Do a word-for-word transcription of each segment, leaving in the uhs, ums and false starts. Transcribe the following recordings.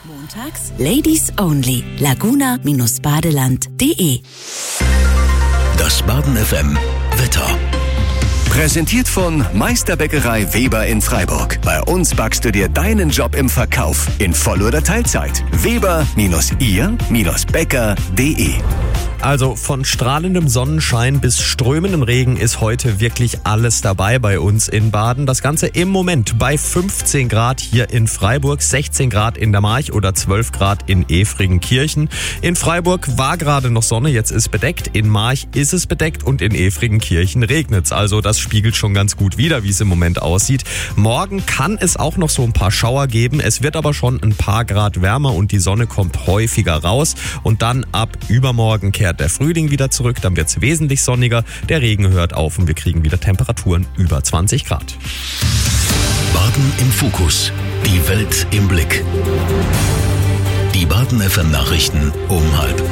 Montags Ladies Only. Laguna-badeland punkt de. Das Baden F M Wetter. Präsentiert von Meisterbäckerei Weber in Freiburg. Bei uns backst du dir deinen Job im Verkauf in Voll- oder Teilzeit. Weber ihr Bäcker punkt de. Also von strahlendem Sonnenschein bis strömendem Regen ist heute wirklich alles dabei bei uns in Baden. Das Ganze im Moment bei fünfzehn Grad hier in Freiburg, sechzehn Grad in der March oder zwölf Grad in Efringenkirchen. In Freiburg war gerade noch Sonne, jetzt ist bedeckt. In March ist es bedeckt und in Efringenkirchen regnet's. Also das spiegelt schon ganz gut wider, wie es im Moment aussieht. Morgen kann es auch noch so ein paar Schauer geben. Es wird aber schon ein paar Grad wärmer und die Sonne kommt häufiger raus. Und dann ab übermorgen kehrt der Frühling wieder zurück, dann wird es wesentlich sonniger, der Regen hört auf und wir kriegen wieder Temperaturen über zwanzig Grad. Baden im Fokus, die Welt im Blick. Die Baden F M Nachrichten um halb.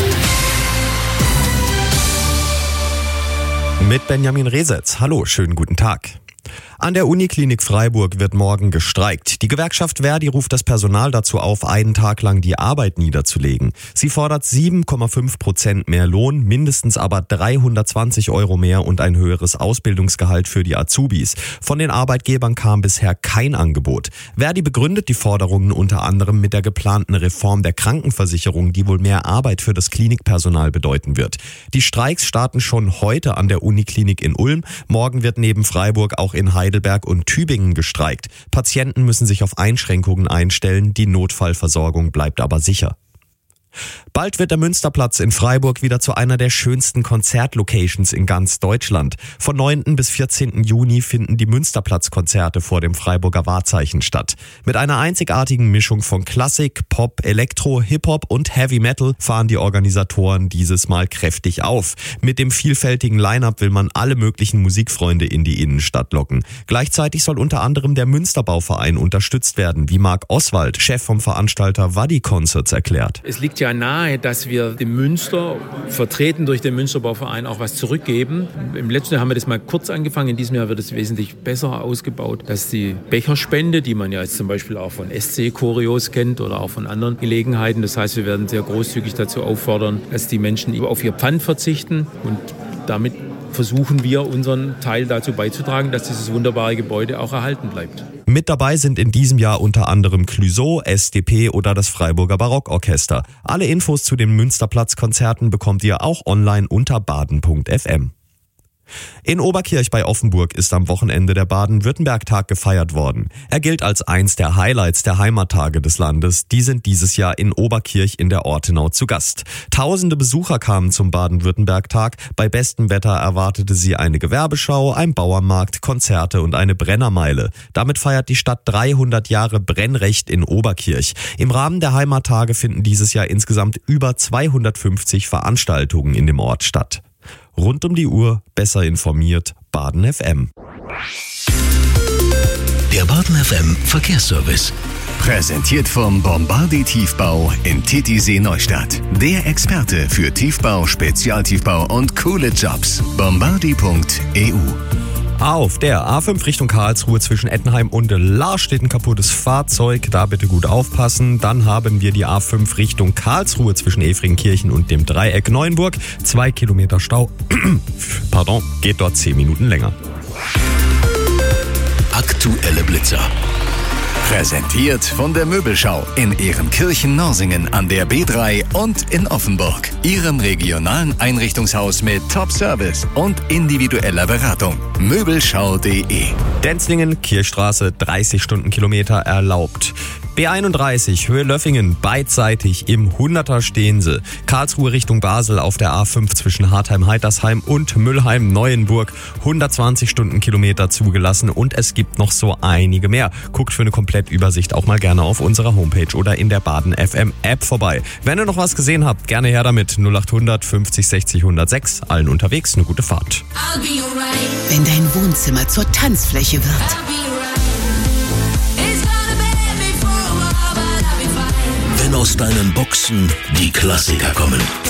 Mit Benjamin Resetz. Hallo, schönen guten Tag. An der Uniklinik Freiburg wird morgen gestreikt. Die Gewerkschaft Verdi ruft das Personal dazu auf, einen Tag lang die Arbeit niederzulegen. Sie fordert sieben Komma fünf Prozent mehr Lohn, mindestens aber dreihundertzwanzig Euro mehr und ein höheres Ausbildungsgehalt für die Azubis. Von den Arbeitgebern kam bisher kein Angebot. Verdi begründet die Forderungen unter anderem mit der geplanten Reform der Krankenversicherung, die wohl mehr Arbeit für das Klinikpersonal bedeuten wird. Die Streiks starten schon heute an der Uniklinik in Ulm. Morgen wird neben Freiburg auch in Heidelberg und Tübingen gestreikt. Patienten müssen sich auf Einschränkungen einstellen, die Notfallversorgung bleibt aber sicher. Bald wird der Münsterplatz in Freiburg wieder zu einer der schönsten Konzertlocations in ganz Deutschland. Von neunten bis vierzehnten Juni finden die Münsterplatz-Konzerte vor dem Freiburger Wahrzeichen statt. Mit einer einzigartigen Mischung von Klassik, Pop, Elektro, Hip-Hop und Heavy Metal fahren die Organisatoren dieses Mal kräftig auf. Mit dem vielfältigen Line-Up will man alle möglichen Musikfreunde in die Innenstadt locken. Gleichzeitig soll unter anderem der Münsterbauverein unterstützt werden, wie Marc Oswald, Chef vom Veranstalter Waddy Concerts, erklärt. Es liegt ja nahe, dass wir dem Münster, vertreten durch den Münsterbauverein, auch was zurückgeben. Im letzten Jahr haben wir das mal kurz angefangen, in diesem Jahr wird es wesentlich besser ausgebaut, dass die Becherspende, die man ja jetzt zum Beispiel auch von S C Choreos kennt oder auch von anderen Gelegenheiten, das heißt, wir werden sehr großzügig dazu auffordern, dass die Menschen auf ihr Pfand verzichten und damit versuchen wir, unseren Teil dazu beizutragen, dass dieses wunderbare Gebäude auch erhalten bleibt. Mit dabei sind in diesem Jahr unter anderem Clouseau, S D P oder das Freiburger Barockorchester. Alle Infos zu den Münsterplatz-Konzerten bekommt ihr auch online unter baden punkt f m. In Oberkirch bei Offenburg ist am Wochenende der Baden-Württemberg-Tag gefeiert worden. Er gilt als eins der Highlights der Heimattage des Landes. Die sind dieses Jahr in Oberkirch in der Ortenau zu Gast. Tausende Besucher kamen zum Baden-Württemberg-Tag. Bei bestem Wetter erwartete sie eine Gewerbeschau, ein Bauernmarkt, Konzerte und eine Brennermeile. Damit feiert die Stadt dreihundert Jahre Brennrecht in Oberkirch. Im Rahmen der Heimattage finden dieses Jahr insgesamt über zweihundertfünfzig Veranstaltungen in dem Ort statt. Rund um die Uhr, besser informiert, Baden F M. Der Baden F M Verkehrsservice. Präsentiert vom Bombardi Tiefbau in Titisee Neustadt. Der Experte für Tiefbau, Spezialtiefbau und coole Jobs. bombardi punkt e u. Auf der A fünf Richtung Karlsruhe zwischen Ettenheim und Lahr steht ein kaputtes Fahrzeug. Da bitte gut aufpassen. Dann haben wir die A fünf Richtung Karlsruhe zwischen Efringenkirchen und dem Dreieck Neuenburg. Zwei Kilometer Stau. Pardon, geht dort zehn Minuten länger. Aktuelle Blitzer. Präsentiert von der Möbelschau in Ehrenkirchen-Norsingen an der B drei und in Offenburg. Ihrem regionalen Einrichtungshaus mit Top-Service und individueller Beratung. Möbelschau punkt de. Denzlingen, Kirchstraße, dreißig Stundenkilometer erlaubt. B einunddreißig, Höhe Löffingen, beidseitig im Hunderter stehen sie. Karlsruhe Richtung Basel auf der A fünf zwischen Hartheim-Heitersheim und Müllheim-Neuenburg. hundertzwanzig Stundenkilometer zugelassen und es gibt noch so einige mehr. Guckt für eine Komplettübersicht auch mal gerne auf unserer Homepage oder in der Baden F M App vorbei. Wenn ihr noch was gesehen habt, gerne her damit. null acht hundert fünfzig sechzig hundertsechs. Allen unterwegs eine gute Fahrt. Wenn dein Wohnzimmer zur Tanzfläche wird. Wenn aus deinen Boxen die Klassiker kommen.